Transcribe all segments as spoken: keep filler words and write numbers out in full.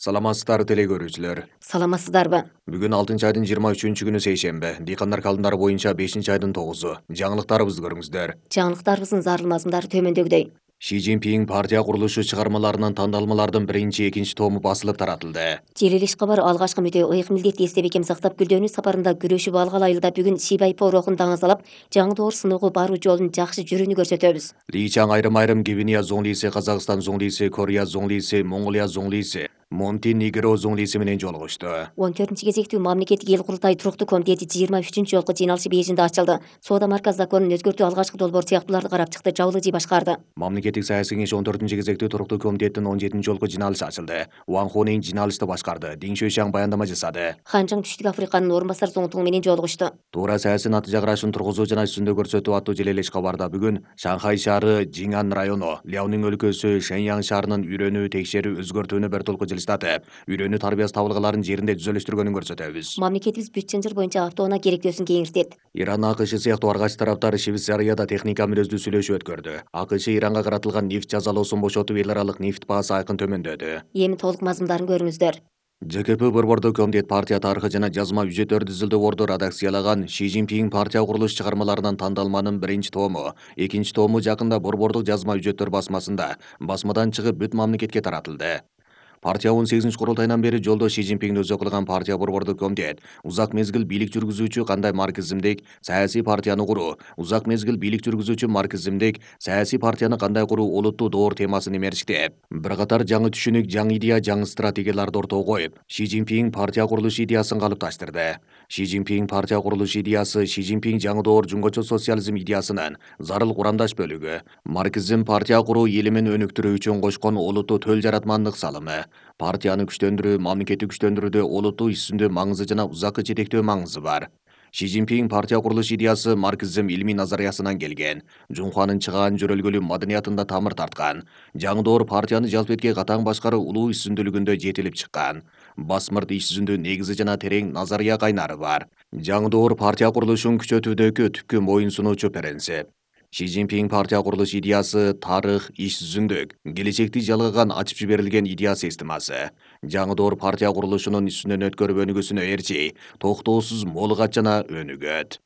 Саламатсыздар теле көрүүчүлөр. Саламатсыздарбы? Бүгүн алтынчы айдын жыйырма үчүнчү күнү сейшембе. Дыйкандар калымдары боюнча бешинчи айдын тогузу. Жаңылыктарыбызды көрүңүздөр. Жаңылыктарыбыздын зарыл мазмундары төмөндөгүдөй. Ши Цзиньпин партия курулушу чыгармаларынын тандалмалардын биринчи, экинчи тому басылып таратылды. Желилиш кабар алгачкы мүтө ыйык милдетти эстеп экем сактап күлдөнүү сапарында күрөшүп алгал айылда бүгүн Сибай порохун даңазалап, жаңы доор сыноого баруу жолун жакшы жүрүүнү көрсөтөбүз. Ли Чаң айрым-айрым Гвинея зоңлиси, Казакстан зоңлиси, Корея зоңлиси, Монголия зоңлиси, Монтенегро зоңлиси менен жолугушту. он төртүнчү кезектүү мамлекеттик эл курултай туруктуу комитети жыйырма үчүнчү жолку жыйналышы Бейжиңде ачылды. Соода марказ законун өзгөртүү алгачкы долбоор сыяктууларды карап чыкты. Жабылыжи башкарды. Мамлекеттик саясий кеңеш он төртүнчү кезектүү туруктуу комитеттин он жетинчи жолку жыйналышы ачылды. Ван Хонейн жыйналышты башкарды. Дин Шуйшаң баяндама жасады. Хан Чжаң Түштүк Африканын орун басар зоңтугу менен жолугушту. Туура саясий натыйжа карашын тургузуу жана үстүндө көрсөтүү аттуу желелеш кабарда бүгүн Шанхай шаары, Жиңан району, Ляонин өлкөсү, Шэньян шаарынын үйрөнүү, текшерүү, өзгөртүүнү бир толку жылыштатып, үйрөнүү тарбиясы табылгаларын жеринде түзөлүштүргөнүн көрсөтөбүз. Мамлекетибиз бүт чынжыр боюнча автоунаа керектөөсүн кеңиртет. Иран, АКШ сыяктуу аргач тараптар Швейцарияда техника мүнөздүү сүйлөшүү өткөрдү. АКШ Иранга каратылган нефть жазалоосун бошотуп, эл аралык нефть баасы айкын төмөндөдү. Эми толук мазмундарын көрүңүздөр. ЖКП Борбордуу комитет партия тарыхы жана жазма үжөттөрдү изилдөөгөрдү редакциялаган Ши Цзиньпин партия курулуш чыгармаларынан тандалманын биринчи тому, экинчи тому жакында борбордук жазма үжөттөр басмасында басмадан чыгып бүт мамлекетке таратылды. Партия он сегизинчи курултайынан бери жолдо Ши Цзиньпин өзү кылган партия борбордук комитет узак мезгил бийлик жүргүзүүчү кандай марксизмдик саясий партияны куруу, узак мезгил бийлик жүргүзүүчү марксизмдик саясий партияны кандай куруу олуттуу доор темасын эмерчиктеп, бир катар жаңы түшүнүк, жаңы идея, жаңы стратегияларды ортого коюп, Ши Цзиньпин партия курулуш идеясын калыпташтырды. Ши Цзиньпин партия курулуш идеясы Ши Цзиньпин жаңы доор жумгачу социализм идеясынын зарыл курамдаш бөлүгү. Марксизм партия куруу элимин өнүктүрүү үчүн кошкон олуттуу төл жаратмандык салымы. Партияны күчтөндүрүү, мамлекетти күчтөндүрүүдө олуттуу иш жүзүндө маңызы жана узакка жетектөө маңызы бар. Ши Цзиньпин партия курулуш идеясы марксизм илмий назариясынан келген. Жунханын чыгаан жөрөлгөлүү маданиятында тамыр тарткан. Жаңы доор партияны жалпетке катаң башкаруу улуу иш жүзүндүүлүгүндө жетилип чыккан. Басмырт иш жүзүндө негизи жана терең назария кайнары бар. Жаңы доор партия курулушун күчөтүүдөгү түпкү моюн сунуучу принцип. Ши Цзиньпин партия курулуш идеясы тарых, иш жүзүндүк, келечекти жалгаган ачып жиберилген идея системасы. Жаңы доор партия курулушунун үстүнөн өткөрүп өнүгүүсүнө эрчи, токтоосуз молугат жана өнүгөт.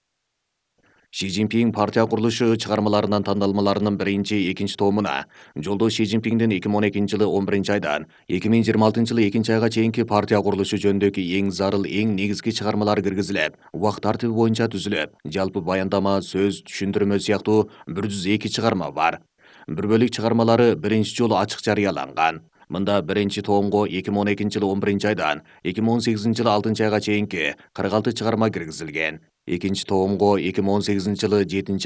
Ши Цзиньпин партия курулушу чыгармаларынын тандалмаларынын биринчи, экинчи томуна жолдо Ши Цзиньпиндин эки миң он экинчи жылы он биринчи айдан эки миң жыйырма алтынчы жылы экинчи айга чейинки партия курулушу жөнүндөгү эң зарыл, эң негизги чыгармалар киргизилип, убакыт тартиби боюнча түзүлүп, жалпы баяндама, сөз, түшүндүрмө сыяктуу бир жүз эки чыгарма бар. Бир бөлүк чыгармалары биринчи жолу ачык жарыяланган. Мында биринчи томго эки миң он экинчи жылы он биринчи айдан эки миң он сегизинчи жылы алтынчы айга чейинки кырк алты чыгарма киргизилген. Экинчи томго эки миң он сегизинчи жылы жетинчи